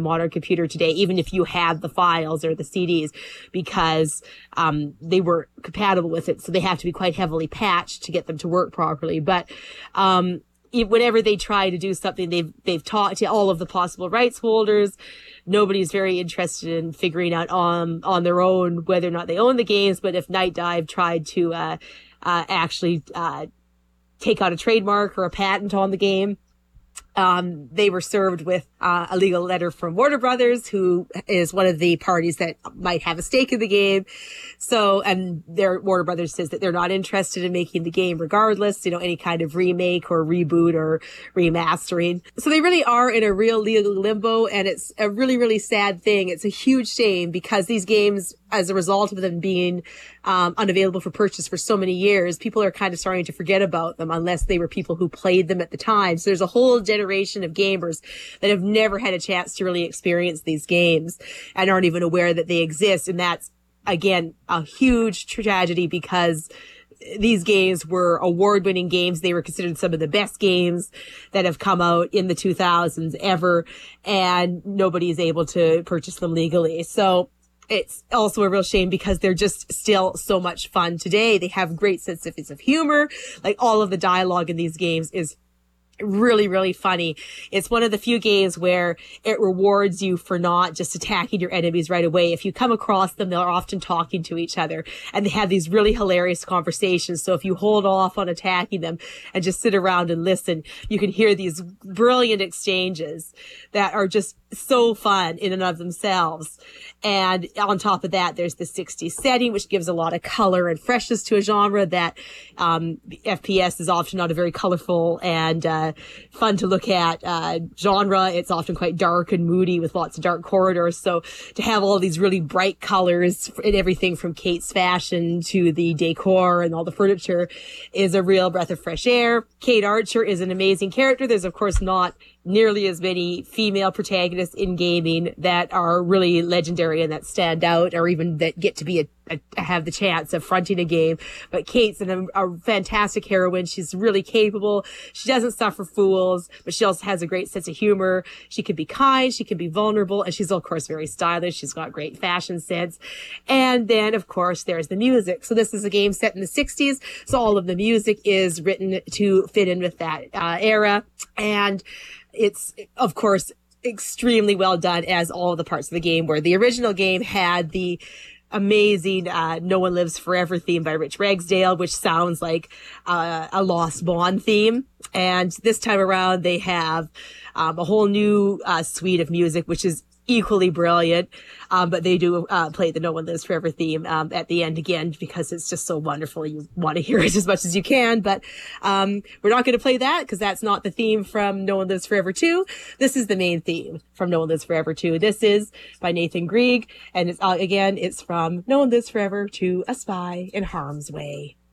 modern computer today, even if you had the files or the CDs, because they weren't compatible with it. So they have to be quite heavily patched to get them to work properly. But whenever they try to do something, they've talked to all of the possible rights holders. Nobody's very interested in figuring out on their own whether or not they own the games. But if Night Dive tried to actually take out a trademark or a patent on the game, they were served with a legal letter from Warner Brothers, who is one of the parties that might have a stake in the game. So, and Warner Brothers says that they're not interested in making the game regardless, any kind of remake or reboot or remastering. So they really are in a real legal limbo, and it's a really, really sad thing. It's a huge shame because these games, as a result of them being unavailable for purchase for so many years, people are kind of starting to forget about them unless they were people who played them at the time. So there's a whole generation of gamers that have never had a chance to really experience these games and aren't even aware that they exist. And that's, again, a huge tragedy because these games were award-winning games. They were considered some of the best games that have come out in the 2000s ever, and nobody is able to purchase them legally. So it's also a real shame because they're just still so much fun today. They have great sense of humor. Like, all of the dialogue in these games is really, really funny. It's one of the few games where it rewards you for not just attacking your enemies right away. If you come across them, they're often talking to each other, and they have these really hilarious conversations. So if you hold off on attacking them and just sit around and listen, you can hear these brilliant exchanges that are just so fun in and of themselves. And on top of that, there's the 60s setting, which gives a lot of color and freshness to a genre that FPS is often not a very colorful and fun to look at genre. It's often quite dark and moody with lots of dark corridors. So to have all these really bright colors in everything from Kate's fashion to the decor and all the furniture is a real breath of fresh air. Kate Archer is an amazing character. There's, of course, not nearly as many female protagonists in gaming that are really legendary and that stand out, or even that get to be have the chance of fronting a game. But Kate's a fantastic heroine. She's really capable. She doesn't suffer fools, but she also has a great sense of humor. She can be kind, she can be vulnerable, and she's, of course, very stylish. She's got great fashion sense. And then, of course, there's the music. So this is a game set in the 60s, so all of the music is written to fit in with that era. And it's, of course, extremely well done, as all of the parts of the game were. The original game had the amazing No One Lives Forever theme by Rich Ragsdale, which sounds like a Lost Bond theme. And this time around, they have a whole new suite of music, which is equally brilliant. But they do play the No One Lives Forever theme at the end again, because it's just so wonderful. You want to hear it as much as you can. But we're not going to play that because that's not the theme from No One Lives Forever 2. This is the main theme from No One Lives Forever 2. This is by Nathan Grieg. And it's again, it's from No One Lives Forever to A Spy in Harm's Way.